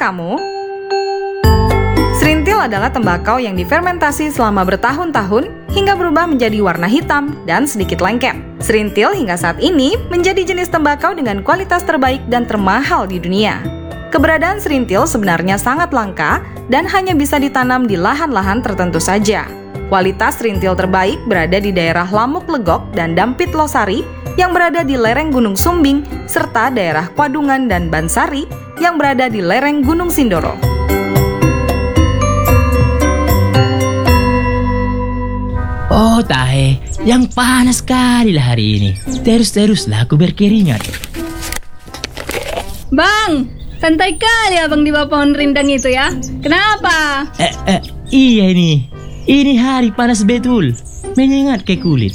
kamu? Serintil adalah tembakau yang difermentasi selama bertahun-tahun hingga berubah menjadi warna hitam dan sedikit lengket. Serintil hingga saat ini menjadi jenis tembakau dengan kualitas terbaik dan termahal di dunia. Keberadaan serintil sebenarnya sangat langka dan hanya bisa ditanam di lahan-lahan tertentu saja. Kualitas serintil terbaik berada di daerah Lamuk Legok dan Dampit Losari yang berada di lereng Gunung Sumbing, serta daerah Kwadungan dan Bansari yang berada di lereng Gunung Sindoro. Oh Tahe, yang panas sekali lah hari ini. Terus-teruslah aku berkeringat. Bang, santai kali abang di bawah pohon rindang itu ya. Kenapa? Iya ini hari panas betul, menyengat ke kulit.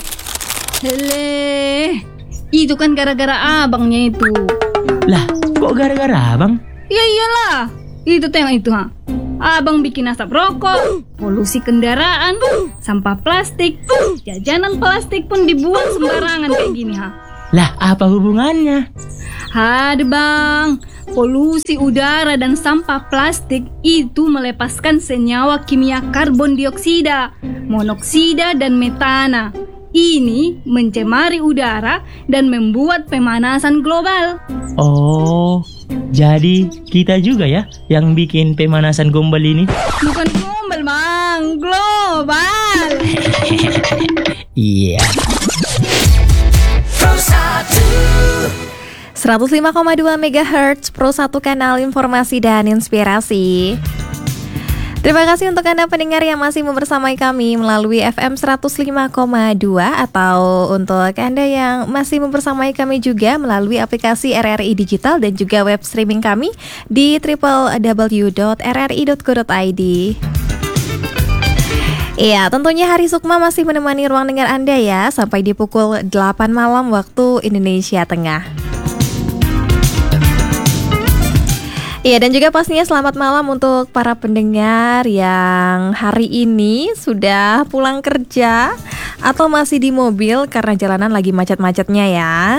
Hele, itu kan gara-gara abangnya itu. Lah, kok gara-gara abang? Ya iyalah, itu tuh yang itu ha. Abang bikin asap rokok, polusi kendaraan, sampah plastik, jajanan plastik pun dibuang sembarangan kayak gini ha. Lah, apa hubungannya? Haduh bang, polusi udara dan sampah plastik itu melepaskan senyawa kimia karbon dioksida, monoksida, dan metana. Ini mencemari udara dan membuat pemanasan global. Oh, jadi kita juga ya yang bikin pemanasan gombal ini? Bukan gombal bang, global. Iya. 105,2 MHz Pro 1 kanal informasi dan inspirasi. Terima kasih untuk Anda pendengar yang masih membersamai kami melalui FM 105,2 atau untuk Anda yang masih membersamai kami juga melalui aplikasi RRI Digital dan juga web streaming kami di www.rri.co.id. Iya, tentunya Hari Sukma masih menemani ruang dengar Anda ya sampai di pukul 8 malam waktu Indonesia Tengah. Iya, dan juga pastinya selamat malam untuk para pendengar yang hari ini sudah pulang kerja atau masih di mobil karena jalanan lagi macet-macetnya ya.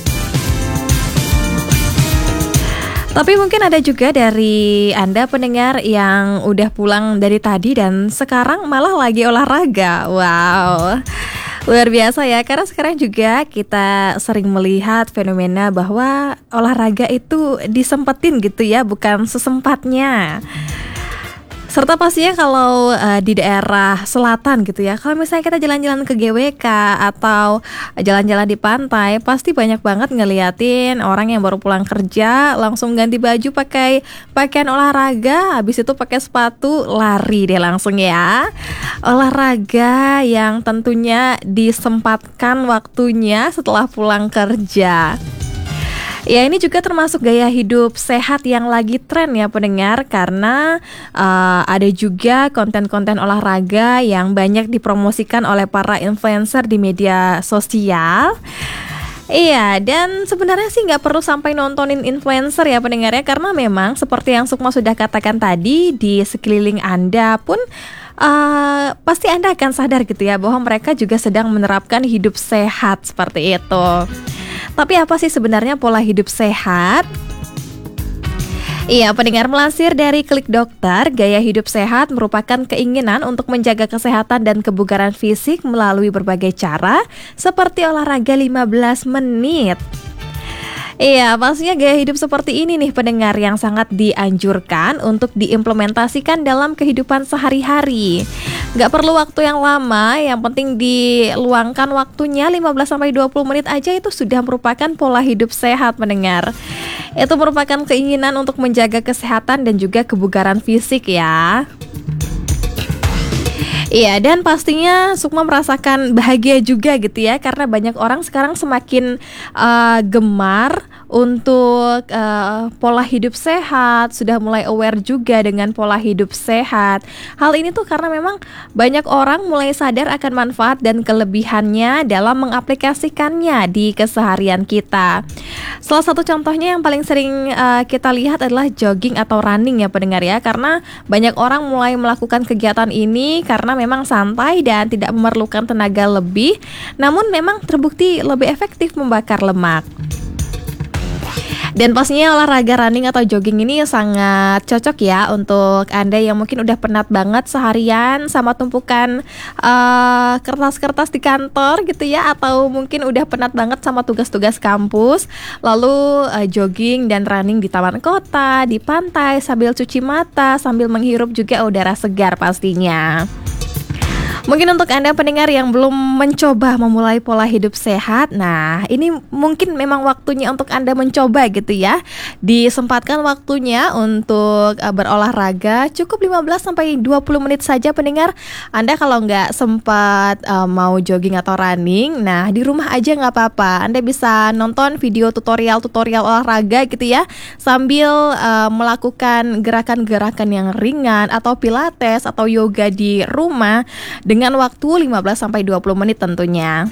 Tapi mungkin ada juga dari Anda pendengar yang udah pulang dari tadi dan sekarang malah lagi olahraga. Wow, luar biasa ya, karena sekarang juga kita sering melihat fenomena bahwa olahraga itu disempetin gitu ya, bukan sesempatnya. Serta pastinya kalau di daerah selatan gitu ya, kalau misalnya kita jalan-jalan ke GWK atau jalan-jalan di pantai, pasti banyak banget ngeliatin orang yang baru pulang kerja langsung ganti baju pakai pakaian olahraga, habis itu pakai sepatu lari deh langsung ya. Olahraga yang tentunya disempatkan waktunya setelah pulang kerja. Ya, ini juga termasuk gaya hidup sehat yang lagi tren ya pendengar, karena ada juga konten-konten olahraga yang banyak dipromosikan oleh para influencer di media sosial. Iya, dan sebenarnya sih nggak perlu sampai nontonin influencer ya pendengarnya, karena memang seperti yang Sukma sudah katakan tadi, di sekeliling Anda pun pasti Anda akan sadar gitu ya bahwa mereka juga sedang menerapkan hidup sehat seperti itu. Tapi apa sih sebenarnya pola hidup sehat? Iya, pendengar, melansir dari Klik Dokter, gaya hidup sehat merupakan keinginan untuk menjaga kesehatan dan kebugaran fisik melalui berbagai cara, seperti olahraga 15 menit. Iya, pastinya gaya hidup seperti ini nih pendengar yang sangat dianjurkan untuk diimplementasikan dalam kehidupan sehari-hari. Gak perlu waktu yang lama, yang penting diluangkan waktunya 15-20 menit aja itu sudah merupakan pola hidup sehat pendengar. Itu merupakan keinginan untuk menjaga kesehatan dan juga kebugaran fisik ya. Iya, dan pastinya Sukma merasakan bahagia juga gitu ya, karena banyak orang sekarang semakin gemar untuk pola hidup sehat, sudah mulai aware juga dengan pola hidup sehat. Hal ini tuh karena memang banyak orang mulai sadar akan manfaat dan kelebihannya dalam mengaplikasikannya di keseharian kita. Salah satu contohnya yang paling sering kita lihat adalah jogging atau running ya pendengar ya, karena banyak orang mulai melakukan kegiatan ini karena memang santai dan tidak memerlukan tenaga lebih, namun memang terbukti lebih efektif membakar lemak. Dan pastinya olahraga running atau jogging ini sangat cocok ya untuk Anda yang mungkin udah penat banget seharian sama tumpukan kertas-kertas di kantor gitu ya, atau mungkin udah penat banget sama tugas-tugas kampus. Lalu jogging dan running di taman kota, di pantai sambil cuci mata, sambil menghirup juga udara segar pastinya. Mungkin untuk Anda pendengar yang belum mencoba memulai pola hidup sehat, nah ini mungkin memang waktunya untuk Anda mencoba gitu ya. Disempatkan waktunya untuk berolahraga, cukup 15-20 menit saja pendengar. Anda kalau nggak sempat mau jogging atau running, nah di rumah aja nggak apa-apa. Anda bisa nonton video tutorial olahraga gitu ya, sambil melakukan gerakan-gerakan yang ringan atau pilates atau yoga di rumah dengan waktu 15-20 menit tentunya.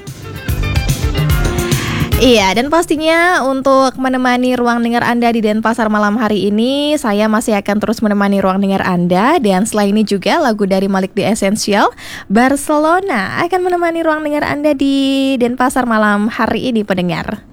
Iya, dan pastinya untuk menemani ruang dengar Anda di Denpasar malam hari ini, saya masih akan terus menemani ruang dengar Anda. Dan setelah ini juga lagu dari Malik The Essential, Barcelona, akan menemani ruang dengar Anda di Denpasar malam hari ini pendengar.